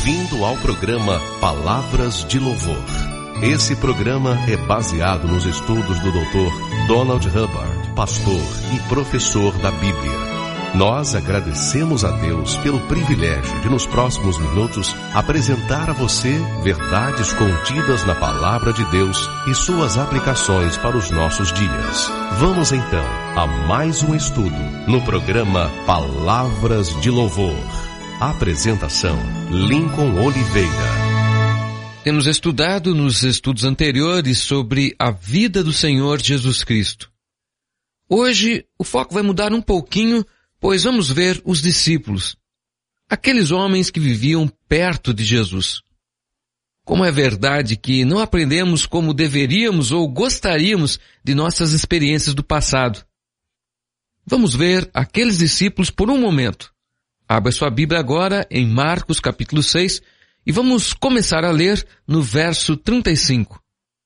Bem-vindo ao programa Palavras de Louvor. Esse programa é baseado nos estudos do Dr. Donald Hubbard, pastor e professor da Bíblia. Nós agradecemos a Deus pelo privilégio de, nos próximos minutos, apresentar a você verdades contidas na Palavra de Deus e suas aplicações para os nossos dias. Vamos então a mais um estudo no programa Palavras de Louvor. Apresentação: Lincoln Oliveira. Temos estudado nos estudos anteriores sobre a vida do Senhor Jesus Cristo. Hoje o foco vai mudar um pouquinho, pois vamos ver os discípulos, aqueles homens que viviam perto de Jesus. Como é verdade que não aprendemos como deveríamos ou gostaríamos de nossas experiências do passado. Vamos ver aqueles discípulos por um momento. Abra sua Bíblia agora em Marcos capítulo 6 e vamos começar a ler no verso 35.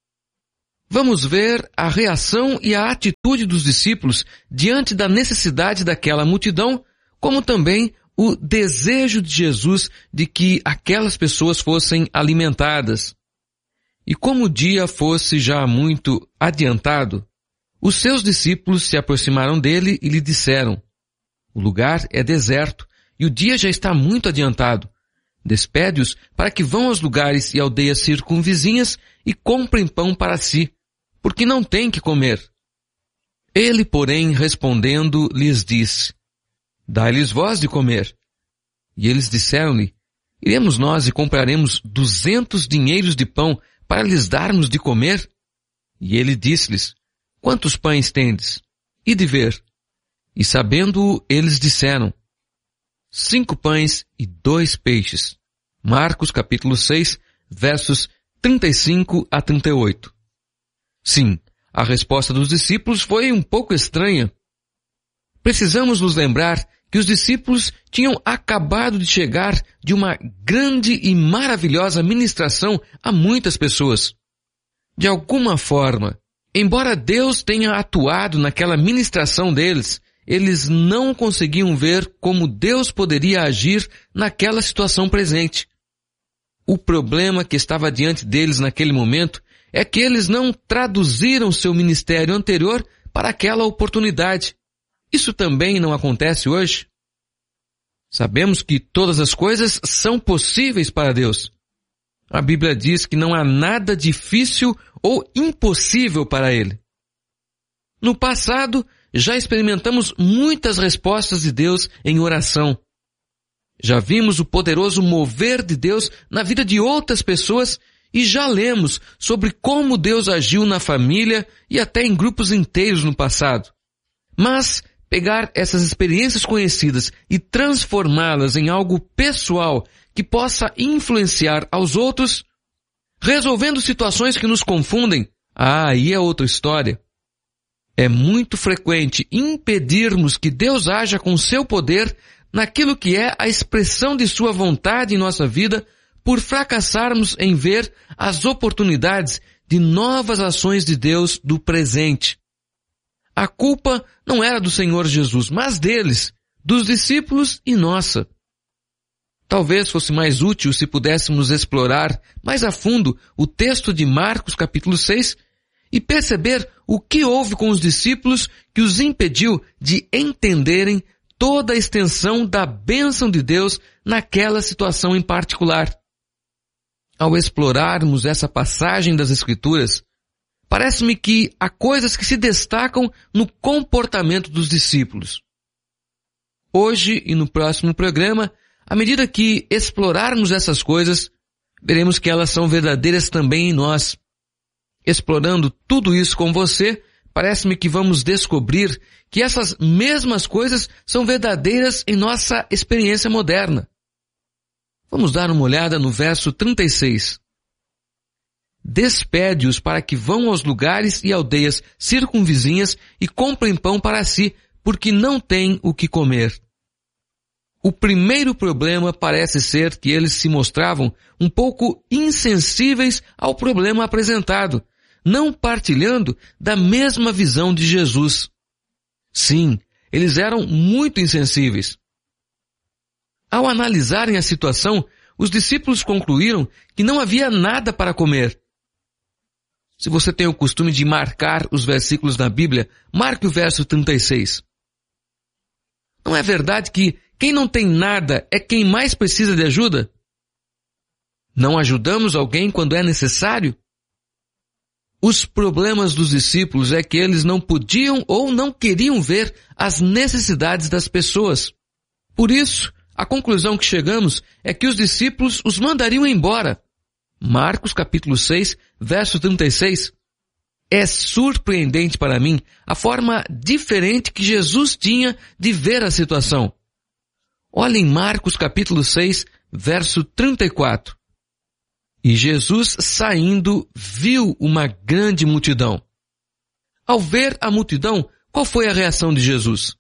Vamos ver a reação e a atitude dos discípulos diante da necessidade daquela multidão, como também o desejo de Jesus de que aquelas pessoas fossem alimentadas. E como o dia fosse já muito adiantado, os seus discípulos se aproximaram dele e lhe disseram: "O lugar é deserto e o dia já está muito adiantado. Despede-os para que vão aos lugares e aldeias circunvizinhas e comprem pão para si, porque não têm que comer." Ele, porém, respondendo, lhes disse: "Dai-lhes vós de comer." E eles disseram-lhe: "Iremos nós e compraremos 200 dinheiros de pão para lhes darmos de comer?" E ele disse-lhes: "Quantos pães tendes? Ide ver." E sabendo-o, eles disseram: 5 pães e 2 peixes. Marcos capítulo 6, versos 35 a 38. Sim, a resposta dos discípulos foi um pouco estranha. Precisamos nos lembrar que os discípulos tinham acabado de chegar de uma grande e maravilhosa ministração a muitas pessoas. De alguma forma, embora Deus tenha atuado naquela ministração deles, eles não conseguiam ver como Deus poderia agir naquela situação presente. O problema que estava diante deles naquele momento é que eles não traduziram seu ministério anterior para aquela oportunidade. Isso também não acontece hoje. Sabemos que todas as coisas são possíveis para Deus. A Bíblia diz que não há nada difícil ou impossível para Ele. No passado, já experimentamos muitas respostas de Deus em oração. Já vimos o poderoso mover de Deus na vida de outras pessoas e já lemos sobre como Deus agiu na família e até em grupos inteiros no passado. Mas pegar essas experiências conhecidas e transformá-las em algo pessoal que possa influenciar aos outros, resolvendo situações que nos confundem, aí é outra história. É muito frequente impedirmos que Deus haja com seu poder naquilo que é a expressão de sua vontade em nossa vida por fracassarmos em ver as oportunidades de novas ações de Deus do presente. A culpa não era do Senhor Jesus, mas deles, dos discípulos e nossa. Talvez fosse mais útil se pudéssemos explorar mais a fundo o texto de Marcos capítulo 6 e perceber o que houve com os discípulos que os impediu de entenderem toda a extensão da bênção de Deus naquela situação em particular. Ao explorarmos essa passagem das Escrituras, parece-me que há coisas que se destacam no comportamento dos discípulos. Hoje e no próximo programa, à medida que explorarmos essas coisas, veremos que elas são verdadeiras também em nós. Explorando tudo isso com você, parece-me que vamos descobrir que essas mesmas coisas são verdadeiras em nossa experiência moderna. Vamos dar uma olhada no verso 36. Despede-os para que vão aos lugares e aldeias circunvizinhas e comprem pão para si, porque não têm o que comer. O primeiro problema parece ser que eles se mostravam um pouco insensíveis ao problema apresentado, não partilhando da mesma visão de Jesus. Sim, eles eram muito insensíveis. Ao analisarem a situação, os discípulos concluíram que não havia nada para comer. Se você tem o costume de marcar os versículos da Bíblia, marque o verso 36. Não é verdade que quem não tem nada é quem mais precisa de ajuda? Não ajudamos alguém quando é necessário? Os problemas dos discípulos é que eles não podiam ou não queriam ver as necessidades das pessoas. Por isso, a conclusão que chegamos é que os discípulos os mandariam embora. Marcos capítulo 6, verso 36. É surpreendente para mim a forma diferente que Jesus tinha de ver a situação. Olhem Marcos capítulo 6, verso 34. E Jesus, saindo, viu uma grande multidão. Ao ver a multidão, qual foi a reação de Jesus?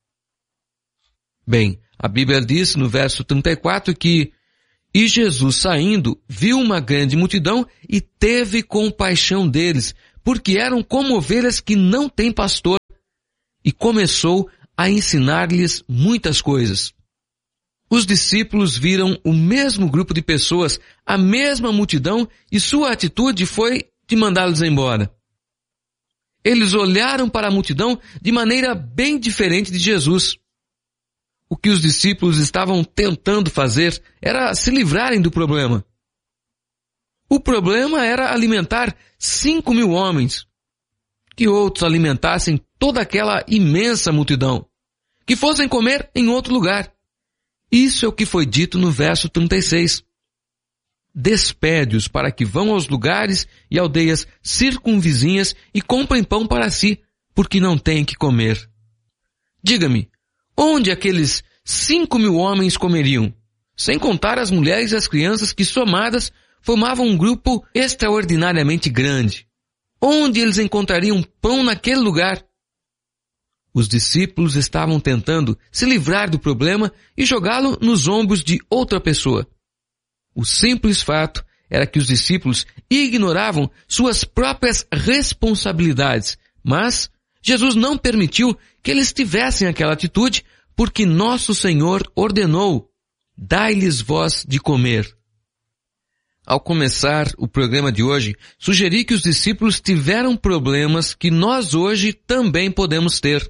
Bem, a Bíblia diz no verso 34 que e Jesus, saindo, viu uma grande multidão e teve compaixão deles, porque eram como ovelhas que não têm pastor, e começou a ensinar-lhes muitas coisas. Os discípulos viram o mesmo grupo de pessoas, a mesma multidão, e sua atitude foi de mandá-los embora. Eles olharam para a multidão de maneira bem diferente de Jesus. O que os discípulos estavam tentando fazer era se livrarem do problema. O problema era alimentar 5.000 homens. Que outros alimentassem toda aquela imensa multidão. Que fossem comer em outro lugar. Isso é o que foi dito no verso 36. Despede-os para que vão aos lugares e aldeias circunvizinhas e comprem pão para si, porque não têm que comer. Diga-me, onde aqueles 5.000 homens comeriam? Sem contar as mulheres e as crianças que, somadas, formavam um grupo extraordinariamente grande. Onde eles encontrariam pão naquele lugar? Os discípulos estavam tentando se livrar do problema e jogá-lo nos ombros de outra pessoa. O simples fato era que os discípulos ignoravam suas próprias responsabilidades, mas Jesus não permitiu que eles tivessem aquela atitude, porque nosso Senhor ordenou: dai-lhes vós de comer. Ao começar o programa de hoje, sugeri que os discípulos tiveram problemas que nós hoje também podemos ter.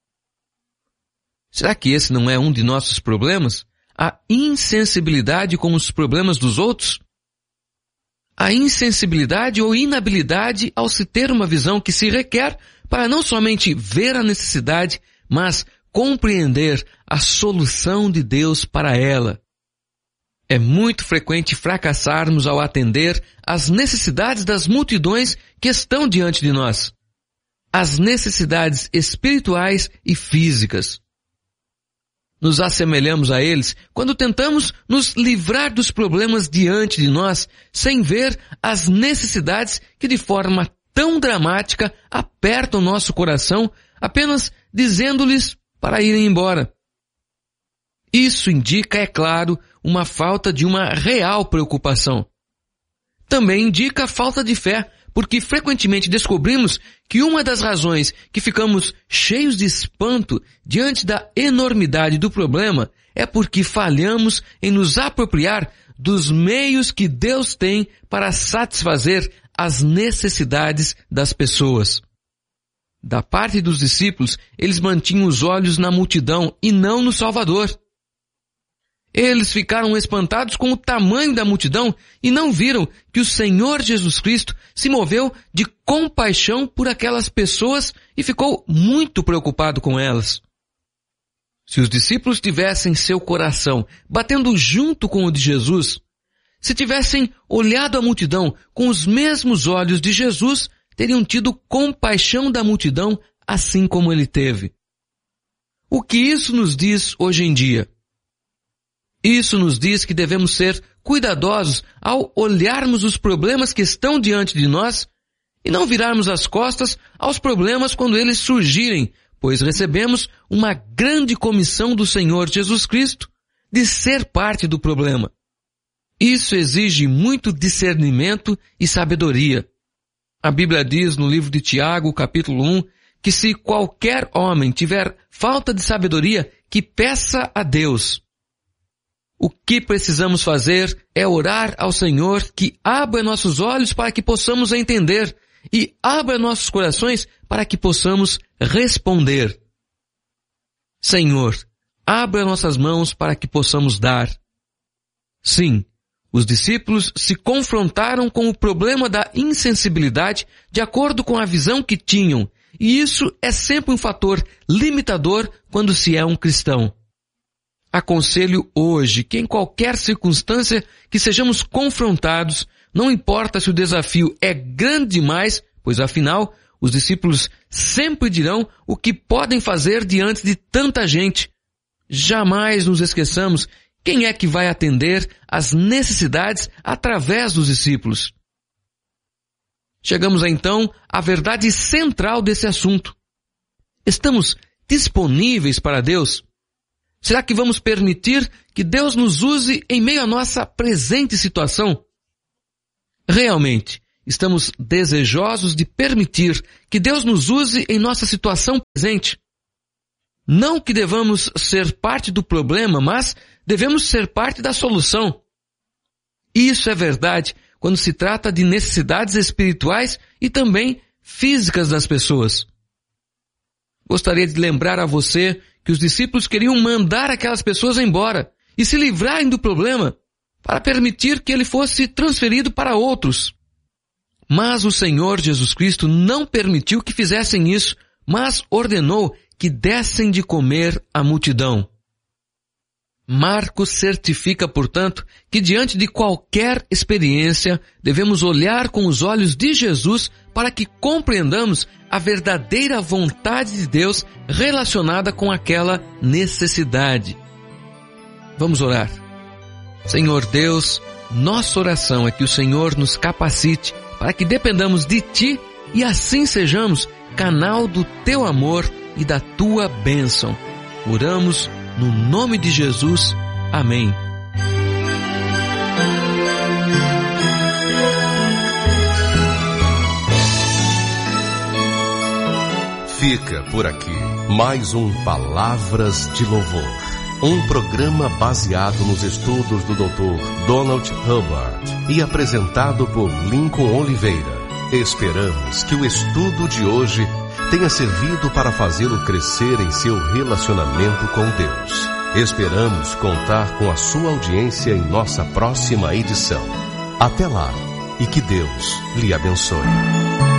Será que esse não é um de nossos problemas? A insensibilidade com os problemas dos outros? A insensibilidade ou inabilidade ao se ter uma visão que se requer para não somente ver a necessidade, mas compreender a solução de Deus para ela. É muito frequente fracassarmos ao atender às necessidades das multidões que estão diante de nós. As necessidades espirituais e físicas. Nos assemelhamos a eles quando tentamos nos livrar dos problemas diante de nós, sem ver as necessidades que de forma tão dramática apertam nosso coração, apenas dizendo-lhes para irem embora. Isso indica, é claro, uma falta de uma real preocupação. Também indica falta de fé, porque frequentemente descobrimos que uma das razões que ficamos cheios de espanto diante da enormidade do problema é porque falhamos em nos apropriar dos meios que Deus tem para satisfazer as necessidades das pessoas. Da parte dos discípulos, eles mantinham os olhos na multidão e não no Salvador. Eles ficaram espantados com o tamanho da multidão e não viram que o Senhor Jesus Cristo se moveu de compaixão por aquelas pessoas e ficou muito preocupado com elas. Se os discípulos tivessem seu coração batendo junto com o de Jesus, se tivessem olhado a multidão com os mesmos olhos de Jesus, teriam tido compaixão da multidão assim como ele teve. O que isso nos diz hoje em dia? Isso nos diz que devemos ser cuidadosos ao olharmos os problemas que estão diante de nós e não virarmos as costas aos problemas quando eles surgirem, pois recebemos uma grande comissão do Senhor Jesus Cristo de ser parte do problema. Isso exige muito discernimento e sabedoria. A Bíblia diz no livro de Tiago, capítulo 1, que se qualquer homem tiver falta de sabedoria, que peça a Deus. O que precisamos fazer é orar ao Senhor que abra nossos olhos para que possamos entender e abra nossos corações para que possamos responder. Senhor, abra nossas mãos para que possamos dar. Sim, os discípulos se confrontaram com o problema da insensibilidade de acordo com a visão que tinham, e isso é sempre um fator limitador quando se é um cristão. Aconselho hoje que em qualquer circunstância que sejamos confrontados, não importa se o desafio é grande demais, pois afinal, os discípulos sempre dirão o que podem fazer diante de tanta gente. Jamais nos esqueçamos quem é que vai atender às necessidades através dos discípulos. Chegamos então à verdade central desse assunto. Estamos disponíveis para Deus? Será que vamos permitir que Deus nos use em meio à nossa presente situação? Realmente, estamos desejosos de permitir que Deus nos use em nossa situação presente? Não que devamos ser parte do problema, mas devemos ser parte da solução. Isso é verdade quando se trata de necessidades espirituais e também físicas das pessoas. Gostaria de lembrar a você que os discípulos queriam mandar aquelas pessoas embora e se livrarem do problema para permitir que ele fosse transferido para outros. Mas o Senhor Jesus Cristo não permitiu que fizessem isso, mas ordenou que dessem de comer à multidão. Marcos certifica, portanto, que diante de qualquer experiência devemos olhar com os olhos de Jesus para que compreendamos a verdadeira vontade de Deus relacionada com aquela necessidade. Vamos orar. Senhor Deus, nossa oração é que o Senhor nos capacite para que dependamos de Ti e assim sejamos canal do Teu amor e da Tua bênção. Oramos no nome de Jesus. Amém. Fica por aqui mais um Palavras de Louvor, um programa baseado nos estudos do Dr. Donald Hubbard e apresentado por Lincoln Oliveira. Esperamos que o estudo de hoje tenha servido para fazê-lo crescer em seu relacionamento com Deus. Esperamos contar com a sua audiência em nossa próxima edição. Até lá e que Deus lhe abençoe.